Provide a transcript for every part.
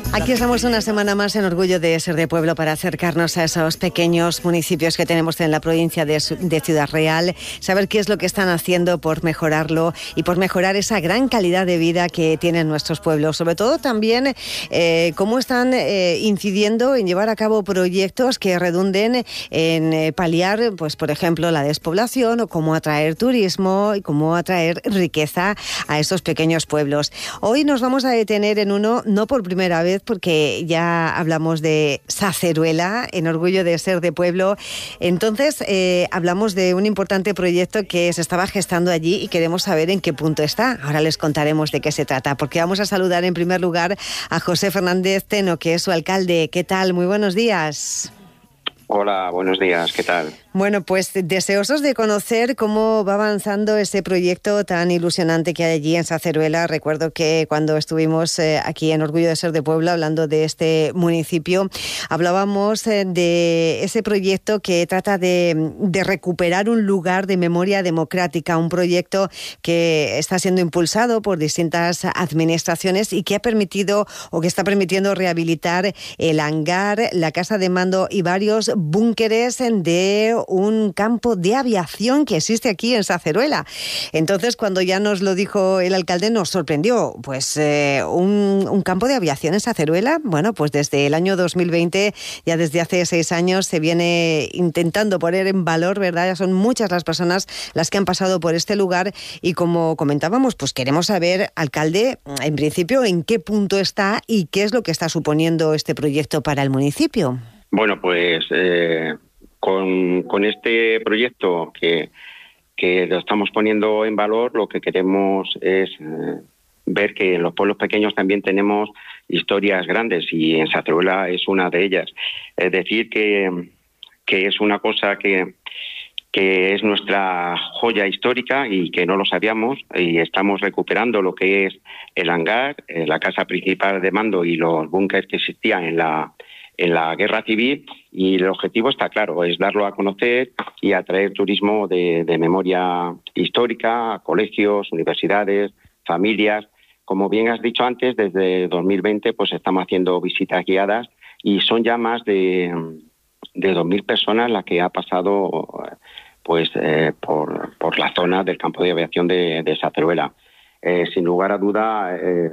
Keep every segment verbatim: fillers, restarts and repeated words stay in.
Aquí estamos una semana más en Orgullo de Ser de Pueblo para acercarnos a esos pequeños municipios que tenemos en la provincia de, de Ciudad Real, saber qué es lo que están haciendo por mejorarlo y por mejorar esa gran calidad de vida que tienen nuestros pueblos. Sobre todo también eh, cómo están eh, incidiendo en llevar a cabo proyectos que redunden en eh, paliar, pues por ejemplo, la despoblación o cómo atraer turismo y cómo atraer riqueza a estos pequeños pueblos. Hoy nos vamos a detener en uno, no por primera vez, porque ya hablamos de Saceruela, en Orgullo de Ser de Pueblo. Entonces, eh, hablamos de un importante proyecto que se estaba gestando allí y queremos saber en qué punto está. Ahora les contaremos de qué se trata, porque vamos a saludar en primer lugar a José Fernández Teno, que es su alcalde. ¿Qué tal? Muy buenos días. Hola, buenos días, ¿qué tal? Bueno, pues deseosos de conocer cómo va avanzando ese proyecto tan ilusionante que hay allí en Saceruela. Recuerdo que cuando estuvimos eh, aquí en Orgullo de Ser de Pueblo hablando de este municipio, hablábamos eh, de ese proyecto que trata de, de recuperar un lugar de memoria democrática, un proyecto que está siendo impulsado por distintas administraciones y que ha permitido o que está permitiendo rehabilitar el hangar, la casa de mando y varios búnkeres de un campo de aviación que existe aquí en Saceruela. Entonces, cuando ya nos lo dijo el alcalde, nos sorprendió. Pues eh, un, un campo de aviación en Saceruela, bueno, pues desde el año dos mil veinte, ya desde hace seis años, se viene intentando poner en valor, ¿verdad? Ya son muchas las personas las que han pasado por este lugar y como comentábamos, pues queremos saber, alcalde, en principio, en qué punto está y qué es lo que está suponiendo este proyecto para el municipio. Bueno, pues eh, con, con este proyecto que, que lo estamos poniendo en valor, lo que queremos es eh, ver que en los pueblos pequeños también tenemos historias grandes y en Saceruela es una de ellas. Es decir, que, que es una cosa que, que es nuestra joya histórica y que no lo sabíamos, y estamos recuperando lo que es el hangar, eh, la casa principal de mando y los búnkeres que existían en la en la guerra civil, y el objetivo está claro, es darlo a conocer y atraer turismo de, de memoria histórica a colegios, universidades, familias. Como bien has dicho antes, desde dos mil veinte pues estamos haciendo visitas guiadas y son ya más de, de dos mil personas las que ha pasado pues eh, por, por la zona del campo de aviación de, de Saceruela. Eh, sin lugar a duda, eh,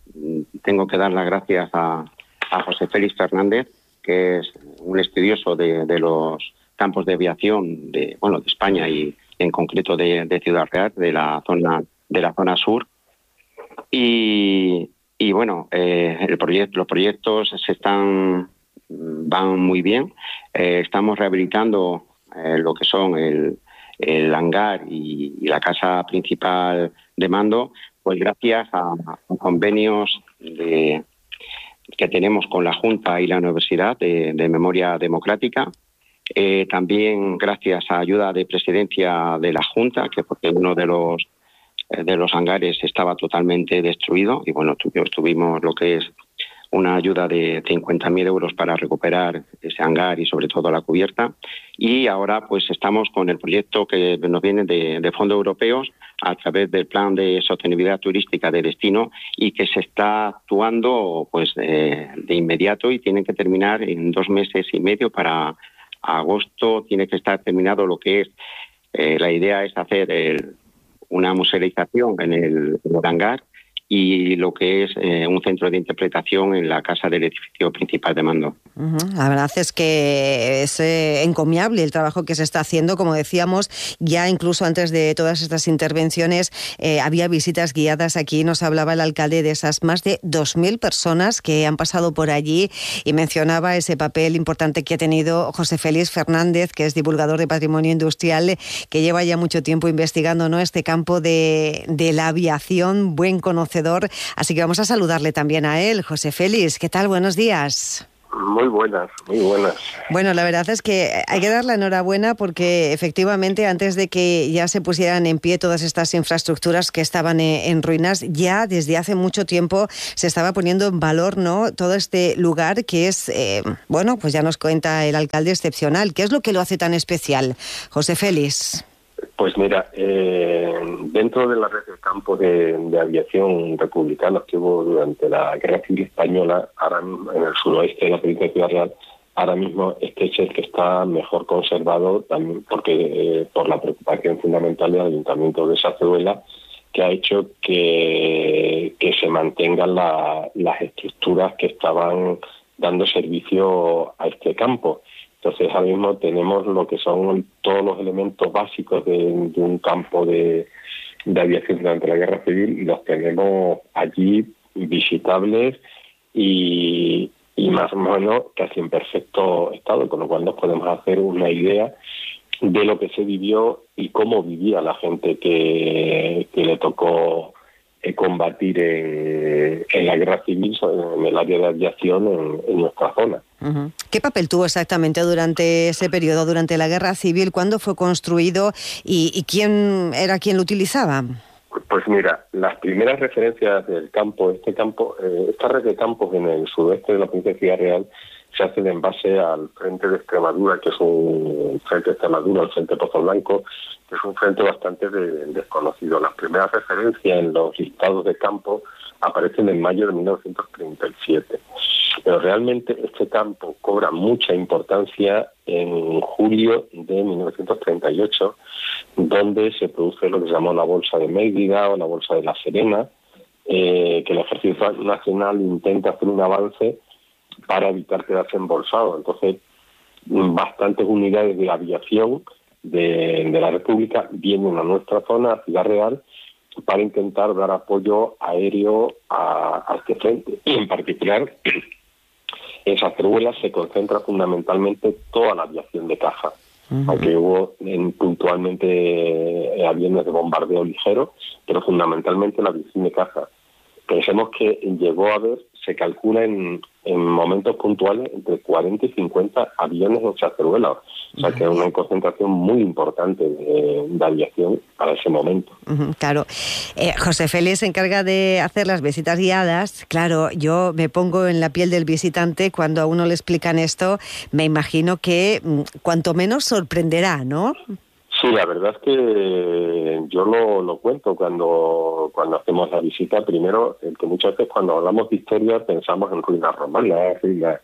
tengo que dar las gracias a a José Félix Fernández, que es un estudioso de, de los campos de aviación de bueno de España y en concreto de, de Ciudad Real, de la zona de la zona sur. Y, y bueno, eh, el proyecto, los proyectos se están van muy bien. Eh, estamos rehabilitando eh, lo que son el, el hangar y, y la casa principal de mando, pues gracias a, a convenios de que tenemos con la Junta y la Universidad de, de Memoria Democrática. Eh, también gracias a ayuda de presidencia de la Junta, que porque uno de los eh, de los hangares estaba totalmente destruido y bueno, tuvimos, tuvimos lo que es una ayuda de cincuenta mil euros para recuperar ese hangar y sobre todo la cubierta. Y ahora pues estamos con el proyecto que nos viene de, de fondos europeos a través del Plan de Sostenibilidad Turística de Destino y que se está actuando pues eh, de inmediato y tiene que terminar en dos meses y medio. Para agosto tiene que estar terminado lo que es, eh, la idea es hacer el, una musealización en el, en el hangar y lo que es eh, un centro de interpretación en la casa del edificio principal de mando. Uh-huh. La verdad es que es eh, encomiable el trabajo que se está haciendo. Como decíamos, ya incluso antes de todas estas intervenciones eh, había visitas guiadas aquí. Nos hablaba el alcalde de esas más de dos mil personas que han pasado por allí y mencionaba ese papel importante que ha tenido José Félix Fernández, que es divulgador de patrimonio industrial, que lleva ya mucho tiempo investigando, ¿no?, este campo de, de la aviación, buen conocedor. Así que vamos a saludarle también a él. José Félix, ¿qué tal? Buenos días. Muy buenas, muy buenas. Bueno, la verdad es que hay que dar la enhorabuena porque efectivamente antes de que ya se pusieran en pie todas estas infraestructuras que estaban en ruinas, ya desde hace mucho tiempo se estaba poniendo en valor, ¿no?, todo este lugar que es, eh, bueno, pues ya nos cuenta el alcalde, excepcional. ¿Qué es lo que lo hace tan especial, José Félix? Pues mira, eh, dentro de la red de campos de, de aviación republicanos que hubo durante la Guerra Civil Española, ahora mismo en el suroeste de la provincia de Ciudad Real, ahora mismo este es el que está mejor conservado, también porque eh, por la preocupación fundamental del Ayuntamiento de Saceruela, que ha hecho que, que se mantengan la, las estructuras que estaban dando servicio a este campo. Entonces, ahora mismo tenemos lo que son todos los elementos básicos de, de un campo de, de aviación durante la Guerra Civil y los tenemos allí visitables y, y más o menos casi en perfecto estado, con lo cual nos podemos hacer una idea de lo que se vivió y cómo vivía la gente que, que le tocó eh, combatir en, en la Guerra Civil en el área de aviación en, en nuestra zona. Uh-huh. ¿Qué papel tuvo exactamente durante ese periodo, durante la Guerra Civil? ¿Cuándo fue construido y, y quién era quien lo utilizaba? Pues mira, las primeras referencias del campo, este campo, eh, esta red de campos en el sudoeste de la provincia de Ciudad Real se hacen en base al frente de Extremadura, que es un frente de Extremadura, el frente Pozo Blanco, que es un frente bastante de, desconocido. Las primeras referencias en los listados de campo aparecen en mayo de mil novecientos treinta y siete. Pero realmente este campo cobra mucha importancia en julio de mil novecientos treinta y ocho, donde se produce lo que se llamó la Bolsa de Mérida o la Bolsa de La Serena, eh, que el Ejército Nacional intenta hacer un avance para evitar quedarse embolsado. Entonces, bastantes unidades de aviación de, de la República vienen a nuestra zona, a Ciudad Real, para intentar dar apoyo aéreo a, a este frente. Y en particular, en Saceruela se concentra fundamentalmente toda la aviación de caza, uh-huh. aunque hubo en, puntualmente aviones de bombardeo ligero, pero fundamentalmente la aviación de caza. Pensemos que llegó a haber, se calcula en, en momentos puntuales, entre cuarenta y cincuenta aviones en Saceruela. O sea, que es una concentración muy importante de, de aviación para ese momento. Uh-huh, claro. Eh, José Félix se encarga de hacer las visitas guiadas. Claro, yo me pongo en la piel del visitante cuando a uno le explican esto. Me imagino que cuanto menos sorprenderá, ¿no? Sí, la verdad es que yo lo, lo cuento cuando cuando hacemos la visita. Primero, que muchas veces cuando hablamos de historia pensamos en ruinas romanas, ruinas,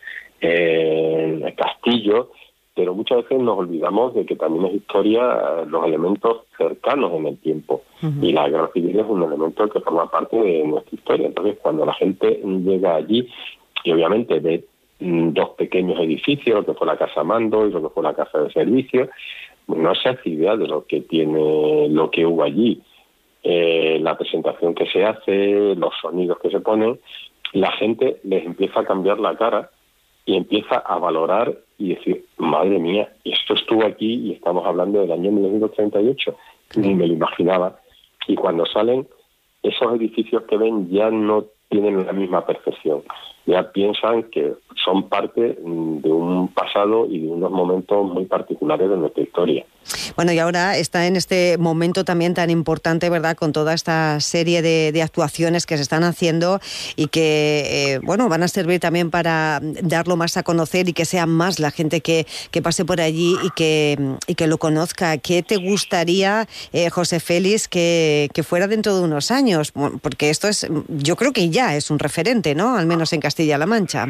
eh, castillos, pero muchas veces nos olvidamos de que también es historia los elementos cercanos en el tiempo. Uh-huh. Y la Guerra Civil es un elemento que forma parte de nuestra historia. Entonces, cuando la gente llega allí y obviamente ve mm, dos pequeños edificios, lo que fue la Casa Mando y lo que fue la Casa de Servicio, no se hace idea de lo que tiene, lo que hubo allí. Eh, la presentación que se hace, los sonidos que se ponen, la gente les empieza a cambiar la cara y empieza a valorar y decir, madre mía, esto estuvo aquí y estamos hablando del año mil novecientos treinta y ocho, ni me lo imaginaba. Y cuando salen, esos edificios que ven ya no tienen la misma percepción, ya piensan que son parte de un pasado y de unos momentos muy particulares de nuestra historia. Bueno, y ahora está en este momento también tan importante, ¿verdad?, con toda esta serie de, de actuaciones que se están haciendo y que, eh, bueno, van a servir también para darlo más a conocer y que sea más la gente que, que pase por allí y que, y que lo conozca. ¿Qué te gustaría, eh, José Félix, que, que fuera dentro de unos años? Porque esto es, yo creo que ya es un referente, ¿no?, al menos en Castilla-La Mancha.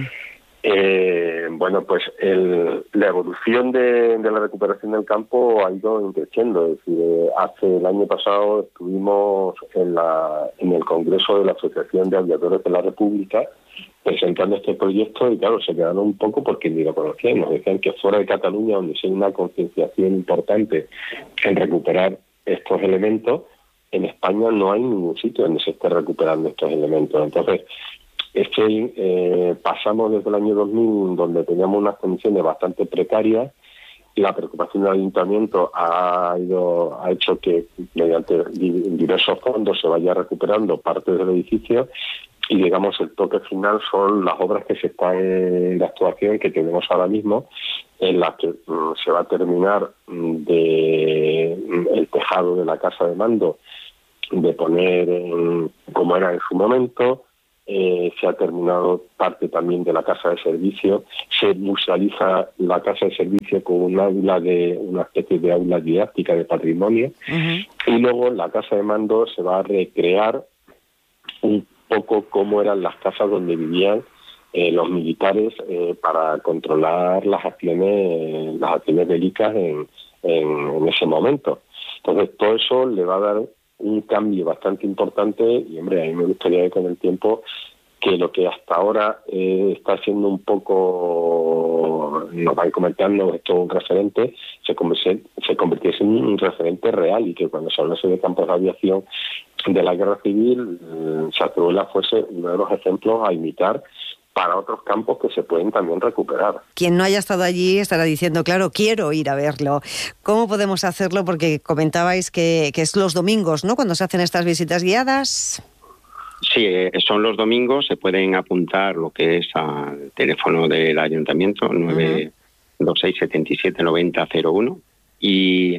Eh, bueno, pues el, la evolución de, de la recuperación del campo ha ido creciendo. Es decir, hace el año pasado estuvimos en, la, en el Congreso de la Asociación de Aviadores de la República presentando este proyecto y claro, se quedaron un poco porque ni lo conocían. Nos decían que fuera de Cataluña, donde hay una concienciación importante en recuperar estos elementos, en España no hay ningún sitio donde se esté recuperando estos elementos. Entonces, es que eh, pasamos desde el año dos mil, donde teníamos unas condiciones bastante precarias, y la preocupación del ayuntamiento ha ido ha hecho que mediante diversos fondos se vaya recuperando parte del edificio, y digamos el toque final son las obras que se están de actuación que tenemos ahora mismo, en las que mm, se va a terminar de el tejado de la casa de mando, de poner en, como era en su momento. eh, se ha terminado parte también de la casa de servicio, se musealiza la casa de servicio con un aula de una especie de aula didáctica de patrimonio, uh-huh. y luego la casa de mando se va a recrear un poco cómo eran las casas donde vivían eh, los militares eh, para controlar las acciones, las acciones bélicas en, en, en ese momento. Entonces todo eso le va a dar un cambio bastante importante y, hombre, a mí me gustaría ver con el tiempo que lo que hasta ahora eh, está siendo un poco, nos van comentando, esto es un referente, se convirtiese, se convirtiese en un referente real, y que cuando se hablase de campos de aviación de la guerra civil, eh, Saceruela fuese uno de los ejemplos a imitar para otros campos que se pueden también recuperar. Quien no haya estado allí estará diciendo, claro, quiero ir a verlo. ¿Cómo podemos hacerlo? Porque comentabais que, que es los domingos, ¿no?, cuando se hacen estas visitas guiadas. Sí, son los domingos, se pueden apuntar lo que es al teléfono del ayuntamiento, nueve dos seis, siete siete, nueve cero cero uno, y,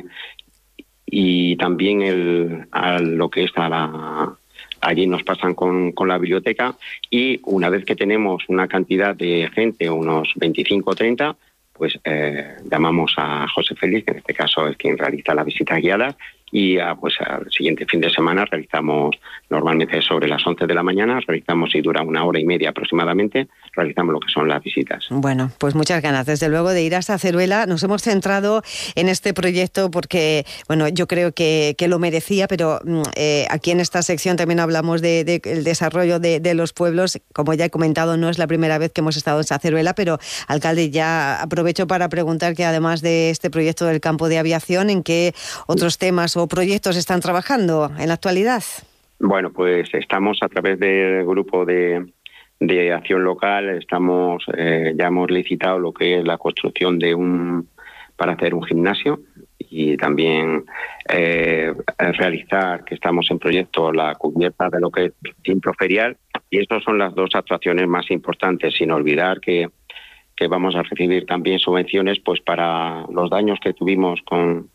y también el, a lo que es a la... Allí nos pasan con, con la biblioteca, y una vez que tenemos una cantidad de gente, unos veinticinco o treinta, pues eh, llamamos a José Félix, que en este caso es quien realiza las visitas guiadas, y a, pues al siguiente fin de semana realizamos, normalmente sobre las once de la mañana, realizamos, y dura una hora y media aproximadamente, realizamos lo que son las visitas. Bueno, pues muchas ganas, desde luego, de ir a Saceruela. Nos hemos centrado en este proyecto porque, bueno, yo creo que, que lo merecía, pero eh, aquí en esta sección también hablamos del de, de, desarrollo de, de los pueblos. Como ya he comentado, no es la primera vez que hemos estado en Saceruela, pero, alcalde, ya aprovecho para preguntar que, además de este proyecto del campo de aviación, ¿en qué otros temas o proyectos están trabajando en la actualidad? Bueno, pues estamos a través del grupo de, de acción local, estamos eh, ya hemos licitado lo que es la construcción de un para hacer un gimnasio, y también eh, realizar, que estamos en proyecto, la cubierta de lo que es centro ferial, y estas son las dos actuaciones más importantes, sin olvidar que, que vamos a recibir también subvenciones pues para los daños que tuvimos con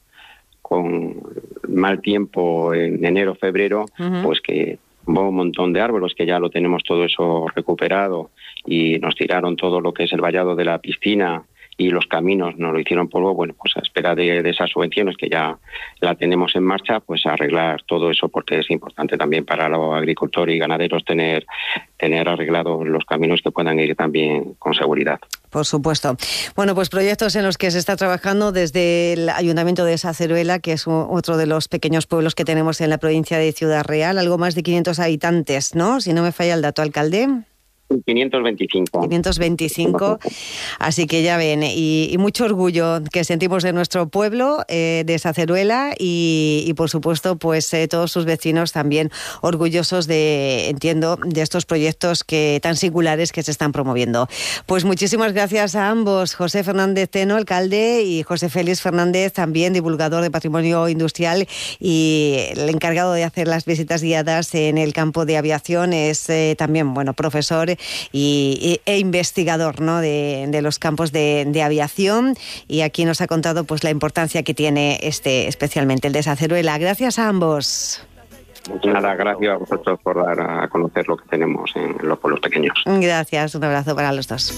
con mal tiempo en enero, febrero, uh-huh. pues que hubo un montón de árboles que ya lo tenemos todo eso recuperado, y nos tiraron todo lo que es el vallado de la piscina, y los caminos nos lo hicieron polvo. Bueno, pues a espera de, de esas subvenciones que ya la tenemos en marcha, pues arreglar todo eso, porque es importante también para los agricultores y ganaderos tener, tener arreglados los caminos que puedan ir también con seguridad. Por supuesto. Bueno, pues proyectos en los que se está trabajando desde el Ayuntamiento de Saceruela, que es otro de los pequeños pueblos que tenemos en la provincia de Ciudad Real, algo más de quinientos habitantes, ¿no? Si no me falla el dato, alcalde. quinientos veinticinco. quinientos veinticinco, así que ya ven, y, y mucho orgullo que sentimos de nuestro pueblo, eh, de Saceruela, y, y por supuesto, pues eh, todos sus vecinos también orgullosos de, entiendo, de estos proyectos que tan singulares que se están promoviendo. Pues muchísimas gracias a ambos, José Fernández Teno, alcalde, y José Félix Fernández, también divulgador de patrimonio industrial y el encargado de hacer las visitas guiadas en el campo de aviación. Es eh, también, bueno, profesor Y, e investigador, ¿no?, de, de los campos de, de aviación, y aquí nos ha contado pues la importancia que tiene este, especialmente el de Saceruela. Gracias a ambos. Nada, gracias a vosotros por dar a conocer lo que tenemos en los pueblos pequeños. Gracias, un abrazo para los dos.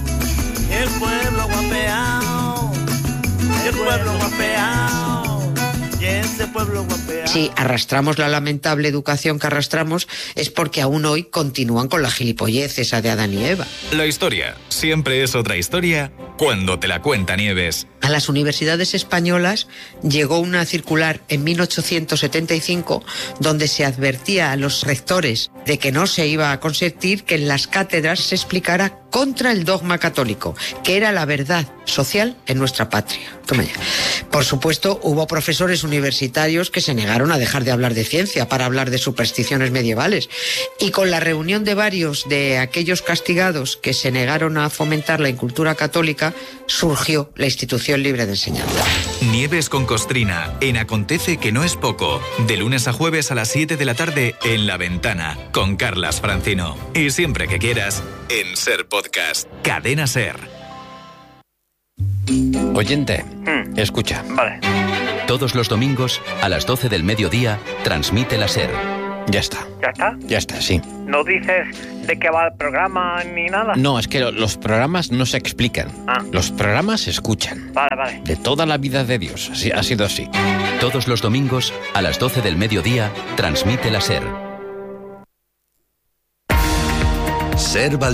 El pueblo guapeao, el pueblo guapeao. Si arrastramos la lamentable educación que arrastramos, es porque aún hoy continúan con la gilipollez esa de Adán y Eva. La historia siempre es otra historia cuando te la cuenta Nieves. A las universidades españolas llegó una circular en mil ochocientos setenta y cinco donde se advertía a los rectores de que no se iba a consentir que en las cátedras se explicara contra el dogma católico, que era la verdad social en nuestra patria. Toma ya. Por supuesto, hubo profesores universitarios que se negaron a dejar de hablar de ciencia para hablar de supersticiones medievales, y con la reunión de varios de aquellos castigados que se negaron a fomentar la incultura católica, surgió la Institución Libre de Enseñanza. Nieves con Costrina, en Acontece que no es poco, de lunes a jueves a las siete de la tarde en La Ventana, con Carlas Francino. Y siempre que quieras, en Ser Podcast, Cadena Ser. Oyente, hmm. escucha. Vale. Todos los domingos, a las doce del mediodía, transmite la SER, Ya está. ¿Ya está? Ya está, sí. ¿No dices de qué va el programa ni nada? No, es que lo- los programas no se explican. Ah. Los programas se escuchan. Vale, vale. De toda la vida de Dios. Así, ha sido así. Todos los domingos, a las doce del mediodía, transmite la SER. SER Valladolid.